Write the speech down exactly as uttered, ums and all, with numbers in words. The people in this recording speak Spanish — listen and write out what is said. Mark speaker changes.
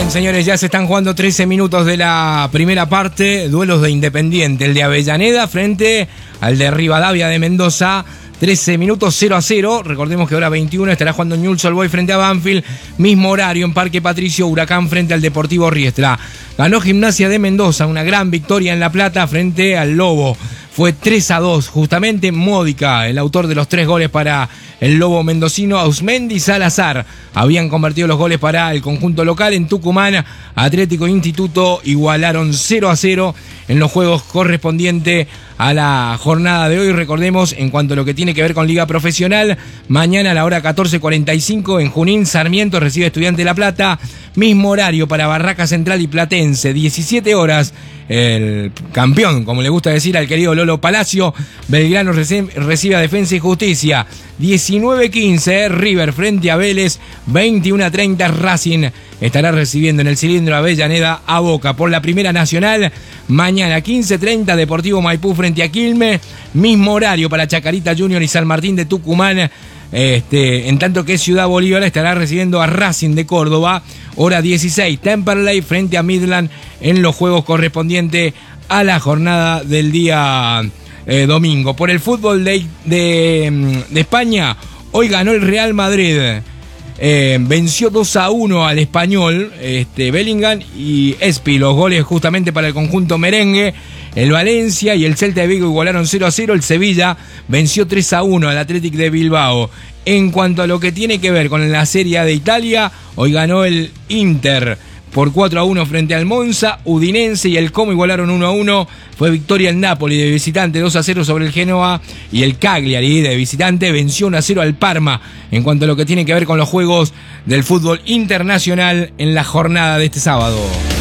Speaker 1: Bien, señores, ya se están jugando trece minutos de la primera parte. Duelos de Independiente, el de Avellaneda frente al de Rivadavia de Mendoza. trece minutos, cero a cero. Recordemos que ahora veintiuno estará jugando Newell's Old Boys frente a Banfield. Mismo horario en Parque Patricio, Huracán frente al Deportivo Riestra. Ganó Gimnasia de Mendoza, una gran victoria en La Plata frente al Lobo. Fue tres a dos, justamente Módica, el autor de los tres goles para el Lobo mendocino. Ausmendi y Salazar habían convertido los goles para el conjunto local. En Tucumán, Atlético e Instituto igualaron cero a cero en los juegos correspondientes a la jornada de hoy. Recordemos, en cuanto a lo que tiene que ver con Liga Profesional, mañana a la hora catorce cuarenta y cinco en Junín, Sarmiento recibe Estudiante de La Plata. Mismo horario para Barraca Central y Platense, diecisiete horas. El campeón, como le gusta decir al querido Lolo Palacio, Belgrano recibe a Defensa y Justicia. diecinueve quince, River frente a Vélez. veintiuno treinta, Racing estará recibiendo en el cilindro Avellaneda a Boca. Por la Primera Nacional, mañana quince treinta, Deportivo Maipú frente a Quilmes. Mismo horario para Chacarita Junior y San Martín de Tucumán. Este, en tanto que Ciudad Bolívar estará recibiendo a Racing de Córdoba. Hora dieciséis, Temperley frente a Midland en los juegos correspondientes a la jornada del día eh, domingo. Por el fútbol de, de, de España, hoy ganó el Real Madrid. Eh, venció dos a uno al Español, este, Bellingham y Espi, los goles justamente para el conjunto merengue. El Valencia y el Celta de Vigo igualaron cero a cero. El Sevilla venció tres a uno al Athletic de Bilbao. En cuanto a lo que tiene que ver con la Serie A de Italia, hoy ganó el Inter por cuatro a uno frente al Monza. Udinense y el Como igualaron uno a uno. Fue victoria el Napoli de visitante dos a cero sobre el Genoa. Y el Cagliari de visitante venció uno a cero al Parma. En cuanto a lo que tiene que ver con los juegos del fútbol internacional en la jornada de este sábado.